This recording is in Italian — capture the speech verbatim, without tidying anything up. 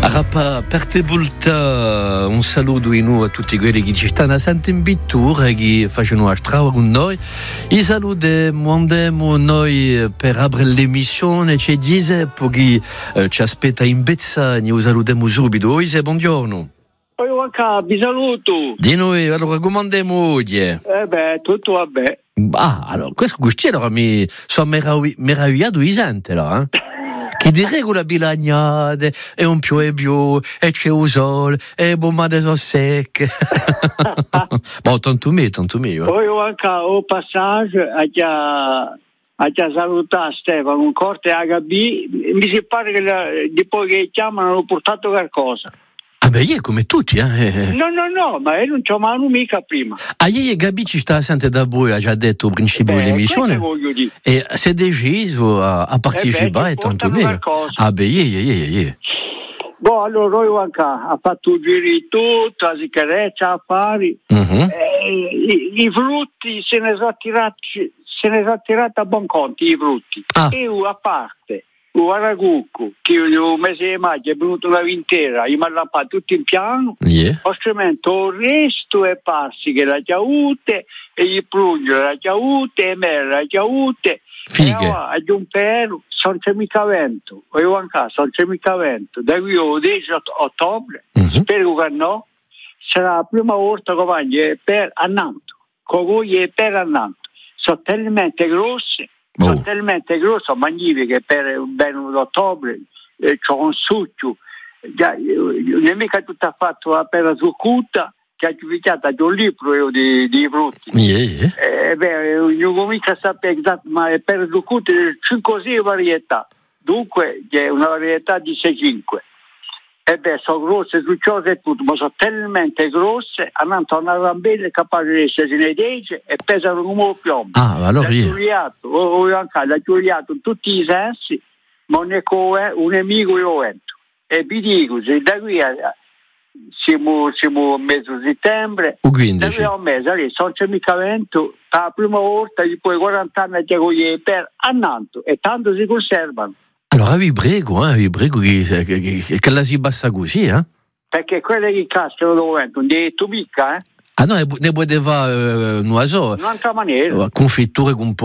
Arapa, per te volta un saluto in a tutti quelli che ci stanno sempre in pittura e che fanno la strada con noi. I saluti mandiamo noi per aprire l'emissione, c'è Giuseppe che eh, ci aspetta in Bezzagni, lo salutiamo subito. Giuseppe, buongiorno. Oi, qua, vi saluto. Di noi, allora come andiamo oggi? Eh beh, tutto va bene. Ah, allora, questo gusti allora mi sono merav- meravigliato di gente là, eh? Che di regola bilagnate, e un più e più, e c'è il sole, e bombate sono secche. Ma tanto me, tanto me. Poi anche un passaggio a già a già salutare Stefano, un corte H B, mi si pare che la, dopo che chiamano hanno portato qualcosa. Ah beh, io come tutti, eh? No, no, no, ma io non ci chiamavano mica prima. Ah, ieri Gabi ci sta sempre da voi, ha già detto al principio Beh, dell'emissione. voglio dire. E si è deciso a, a partecipare, Eh beh, e tanto portano bene. qualcosa. Ah beh, ieri, ieri, ieri. Boh, allora io anche ha fatto il giro di tutto, la sigaretta, affari. Mhm. Eh, i, I frutti se ne sono tirati, se ne sono tirati a buon conto, i frutti. Ah. E io a parte, il aracucco, che io un mese di maggio è venuto una vintera, io mi ha lampato tutto in piano, Yeah. ho strumento il resto è parsi che la chiaute, e gli prugno la chiaute, e me la chiaute. Fighe. E ora, a un pelo, non c'è mica vento, io anche non c'è mica vento, da qui al dieci ottobre, Mhm. spero che no, sarà la prima volta che voglio per a Nanto, con voi per a Nanto, sono talmente grosse, Oh. sono talmente grosse, magnifiche per il bene d'ottobre, eh, c'ho un succio, già, non è mica tutto fatto per la zuccuta, che ha giudicato un libro di, di frutti. Yeah, yeah. Eh, beh, non mica sapere esatto, ma è per zuccuta cinque sei varietà, dunque è una varietà di sei cinque. E beh, sono grosse, succiose e tutto, ma sono talmente grosse, hanno una rambella capace di essere nei dieci e pesano come un piombo. Ah, allora L'ha io. giuliato, o, o anche l'ha giuliato in tutti i sensi, ma non è come un nemico io vento. E vi dico, se da qui a, siamo, siamo a mezzo settembre, O da quindici. qui a un mese, adesso non c'è mica vento, la prima volta, dopo quaranta anni, che con per a Nanto, e tanto si conservano. Allora vi prego, eh, vi prego che, che, che, che la si basta così, eh? Perché quelle che cascano dove vento, non è tu mica, eh? Ah no, ne poteva, eh, non so, In un'altra maniera. confitture con